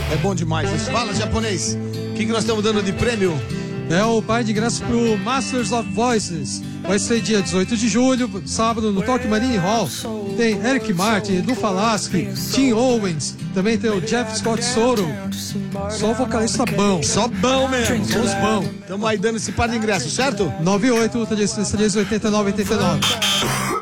É bom demais isso. Fala, japonês. O que nós estamos dando de prêmio? É o par de ingressos pro Masters of Voices. Vai ser dia 18 de julho, sábado, no Tokyo Marine Hall. Tem Eric Martin, Edu Falaschi, Tim Owens. Também tem o Jeff Scott Soto. Só vocalista bom. Só bom mesmo. Só os bons. Estamos aí dando esse par de ingressos, certo? 98 389 89.